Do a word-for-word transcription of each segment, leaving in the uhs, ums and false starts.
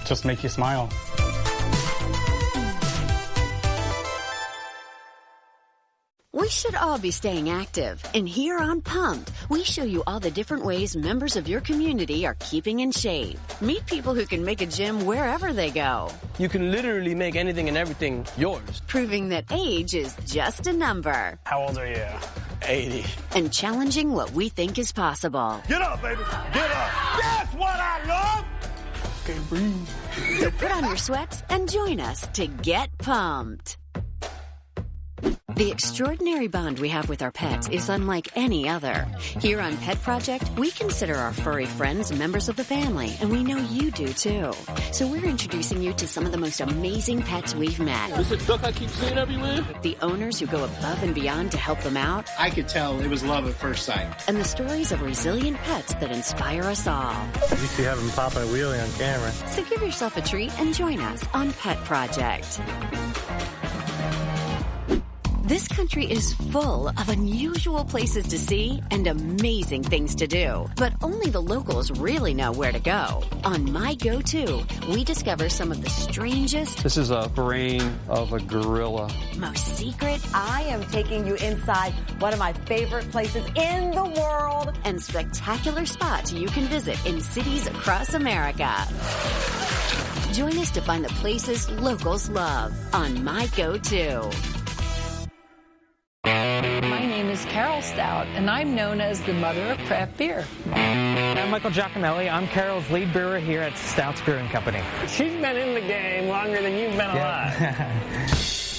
just make you smile. We should all be staying active, and here on Pumped, we show you all the different ways members of your community are keeping in shape. Meet people who can make a gym wherever they go. You can literally make anything and everything yours. Proving that age is just a number. How old are you? eighty. And challenging what we think is possible. Get up, baby. Get up. That's what I love. Okay, breathe. So put on your sweats and join us to get pumped. The extraordinary bond we have with our pets is unlike any other. Here on Pet Project, we consider our furry friends members of the family, and we know you do too. So we're introducing you to some of the most amazing pets we've met. Is it duck I keep seeing everywhere? The owners who go above and beyond to help them out. I could tell it was love at first sight. And the stories of resilient pets that inspire us all. You see having Papa and Wheelie on camera. So give yourself a treat and join us on Pet Project. This country is full of unusual places to see and amazing things to do. But only the locals really know where to go. On My Go-To, we discover some of the strangest... This is a brain of a gorilla. ...most secret... I am taking you inside one of my favorite places in the world. ...and spectacular spots you can visit in cities across America. Join us to find the places locals love on My Go-To. My name is Carol Stout, and I'm known as the mother of craft beer. I'm Michael Giacomelli. I'm Carol's lead brewer here at Stout's Brewing Company. She's been in the game longer than you've been alive. Yeah.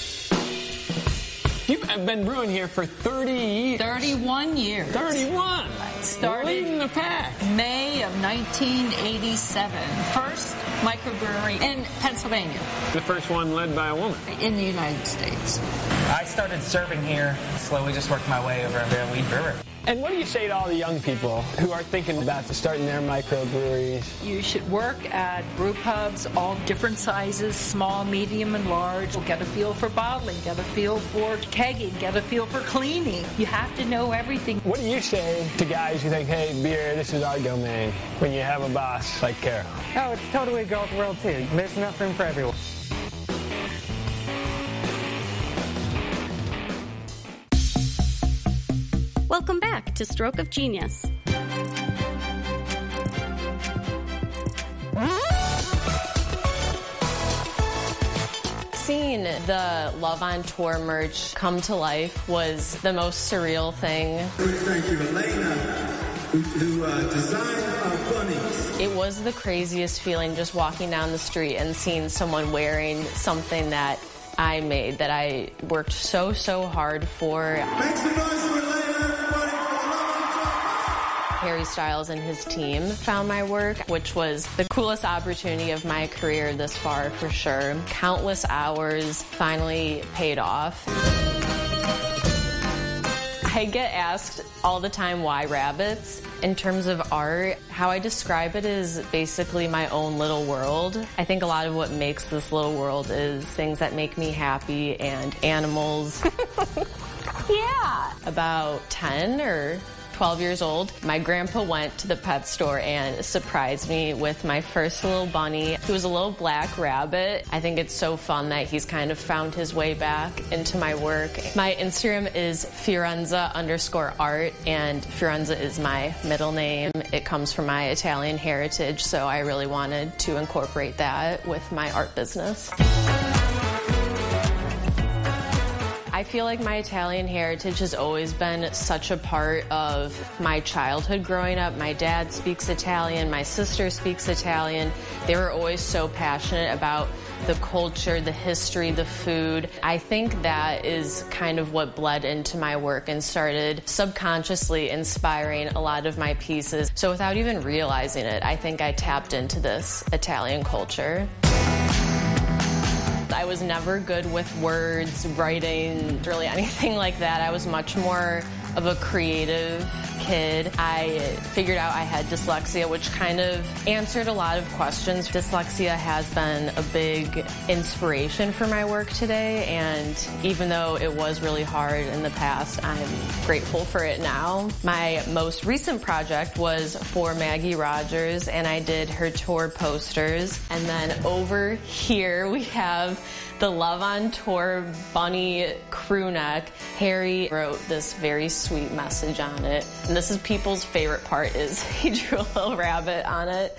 You've been brewing here for thirty years. thirty-one years. thirty-one. Started leading the pack. May of nineteen eighty-seven. First microbrewery in Pennsylvania. The first one led by a woman. In the United States. I started serving here, slowly just worked my way over to their lead brewer. And what do you say to all the young people who are thinking about starting their microbreweries? You should work at brew pubs, all different sizes, small, medium, and large. Get a feel for bottling, get a feel for kegging, get a feel for cleaning. You have to know everything. What do you say to guys who think, hey, beer, this is our domain, when you have a boss like Carol? Oh, it's totally a girls' world, too. There's enough room for everyone. Welcome back to Stroke of Genius. Seeing the Love on Tour merch come to life was the most surreal thing. Thank you, Elena, who, who uh, designed our bunnies. It was the craziest feeling just walking down the street and seeing someone wearing something that I made, that I worked so, so hard for. Make some noise for Elena, everybody, for the Love on Tour. Harry Styles and his team found my work, which was the coolest opportunity of my career this far, for sure. Countless hours finally paid off. I get asked all the time, why rabbits? In terms of art, how I describe it is basically my own little world. I think a lot of what makes this little world is things that make me happy and animals. Yeah. About ten or twelve years old, my grandpa went to the pet store and surprised me with my first little bunny. He was a little black rabbit. I think it's so fun that he's kind of found his way back into my work. My Instagram is Fiorenza underscore art, and Fiorenza is my middle name. It comes from my Italian heritage, so I really wanted to incorporate that with my art business. I feel like my Italian heritage has always been such a part of my childhood growing up. My dad speaks Italian, my sister speaks Italian. They were always so passionate about the culture, the history, the food. I think that is kind of what bled into my work and started subconsciously inspiring a lot of my pieces. So without even realizing it, I think I tapped into this Italian culture. I was never good with words, writing, really anything like that. I was much more of a creative kid, I figured out I had dyslexia, which kind of answered a lot of questions. Dyslexia has been a big inspiration for my work today, and even though it was really hard in the past, I'm grateful for it now. My most recent project was for Maggie Rogers, and I did her tour posters. And then over here we have the Love on Tour bunny crew neck. Harry wrote this very sweet message on it. And this is people's favorite part, is he drew a little rabbit on it.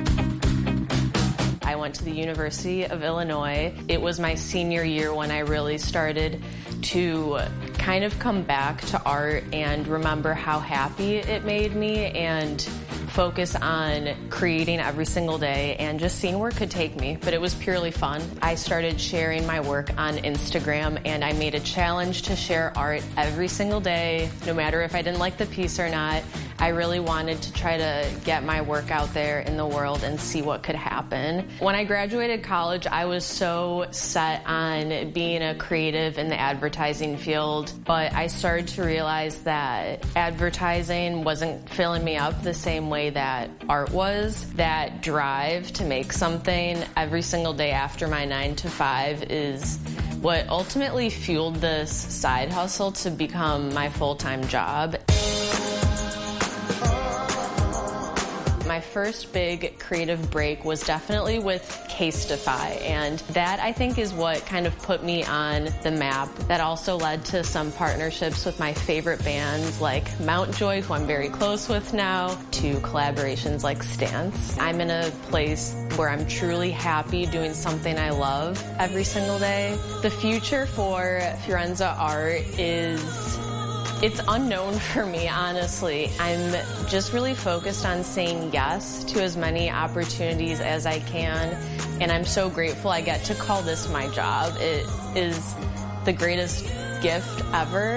I went to the University of Illinois. It was my senior year when I really started to kind of come back to art and remember how happy it made me and focus on creating every single day and just seeing where it could take me. But it was purely fun. I started sharing my work on Instagram, and I made a challenge to share art every single day, no matter if I didn't like the piece or not. I really wanted to try to get my work out there in the world and see what could happen. When I graduated college, I was so set on being a creative in the advertising field, but I started to realize that advertising wasn't filling me up the same way that art was. That drive to make something every single day after my nine to five is what ultimately fueled this side hustle to become my full-time job. My first big creative break was definitely with Casetify, and that I think is what kind of put me on the map. That also led to some partnerships with my favorite bands like Mountjoy, who I'm very close with now, to collaborations like Stance. I'm in a place where I'm truly happy doing something I love every single day. The future for Fiorenza Art is... it's unknown for me, honestly. I'm just really focused on saying yes to as many opportunities as I can, and I'm so grateful I get to call this my job. It is the greatest gift ever.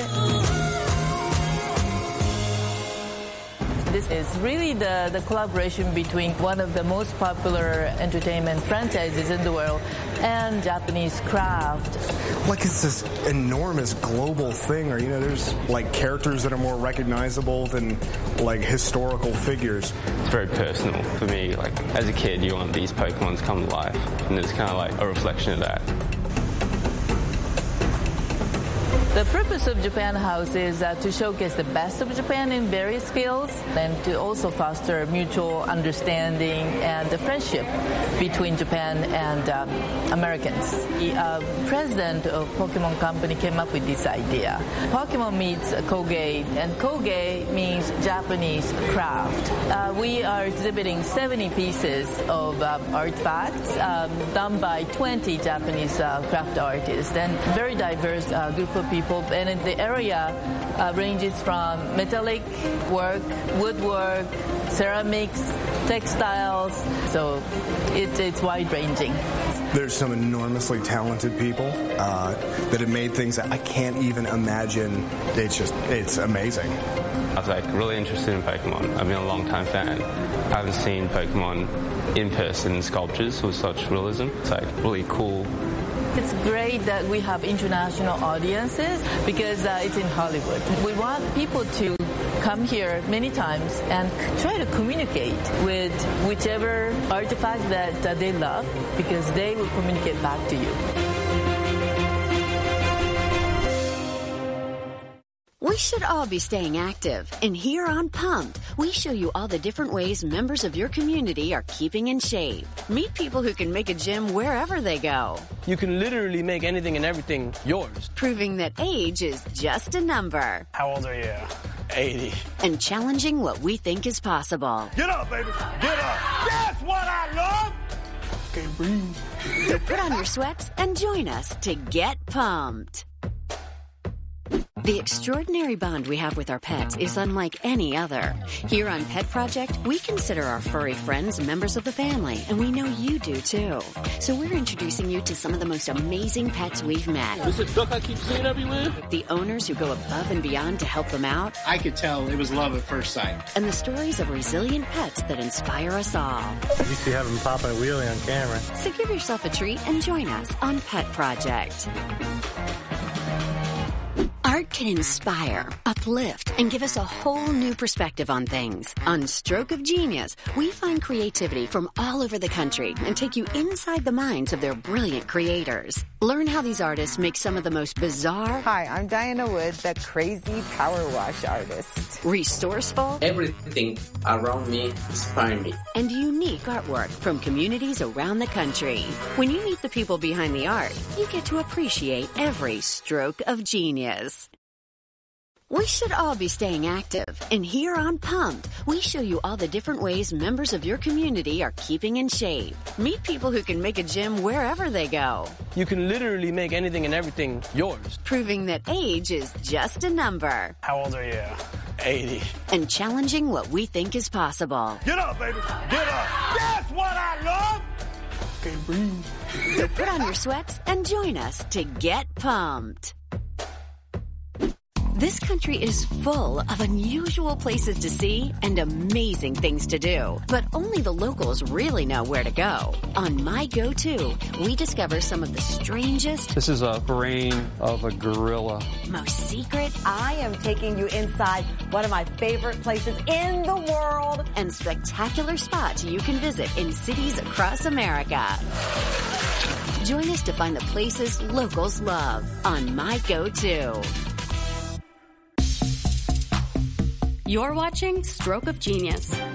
This is really the, the collaboration between one of the most popular entertainment franchises in the world and Japanese craft. Like, it's this enormous global thing, or, you know, there's like characters that are more recognizable than like historical figures. It's very personal for me. Like, as a kid, you want these Pokemon to come to life, and it's kind of like a reflection of that. The purpose of Japan House is uh, to showcase the best of Japan in various fields and to also foster mutual understanding and the friendship between Japan and um, Americans. The uh, president of Pokemon Company came up with this idea. Pokemon meets Koge, and Koge means Japanese craft. Uh, we are exhibiting seventy pieces of um, artifacts um, done by twenty Japanese uh, craft artists, and very diverse uh, group of people. And in the area uh, ranges from metallic work, woodwork, ceramics, textiles, so it, it's wide-ranging. There's some enormously talented people uh, that have made things that I can't even imagine. It's just, it's amazing. I was like really interested in Pokemon. I've been a long time fan. I haven't seen Pokemon in person in sculptures with such realism. It's like really cool. It's great that we have international audiences because uh, it's in Hollywood. We want people to come here many times and try to communicate with whichever artifact that uh, they love, because they will communicate back to you. We should all be staying active, and here on Pumped, we show you all the different ways members of your community are keeping in shape. Meet people who can make a gym wherever they go. You can literally make anything and everything yours. Proving that age is just a number. How old are you? eighty. And challenging what we think is possible. Get up, baby. Get up. That's what I love. Can't breathe. So put on your sweats and join us to get pumped. The extraordinary bond we have with our pets is unlike any other. Here on Pet Project, we consider our furry friends members of the family, and we know you do too. So we're introducing you to some of the most amazing pets we've met. This is duck I keep seeing everywhere. The owners who go above and beyond to help them out. I could tell it was love at first sight. And the stories of resilient pets that inspire us all. You used to have them popping a wheelie on camera. So give yourself a treat and join us on Pet Project. Art art can inspire, uplift, and give us a whole new perspective on things. On Stroke of Genius, we find creativity from all over the country and take you inside the minds of their brilliant creators. Learn how these artists make some of the most bizarre... Hi, I'm Diana Wood, the crazy power wash artist. Resourceful... Everything around me inspires me. And unique artwork from communities around the country. When you meet the people behind the art, you get to appreciate every stroke of genius. We should all be staying active, and here on Pumped, we show you all the different ways members of your community are keeping in shape. Meet people who can make a gym wherever they go. You can literally make anything and everything yours. Proving that age is just a number. How old are you? eighty. And challenging what we think is possible. Get up, baby. Get up. That's what I love. Can't breathe. So put on your sweats and join us to get pumped. This country is full of unusual places to see and amazing things to do, but only the locals really know where to go. On My Go-To, we discover some of the strangest... This is a brain of a gorilla. ...most secret... I am taking you inside one of my favorite places in the world... ...and spectacular spots you can visit in cities across America. Join us to find the places locals love on My Go-To. You're watching Stroke of Genius.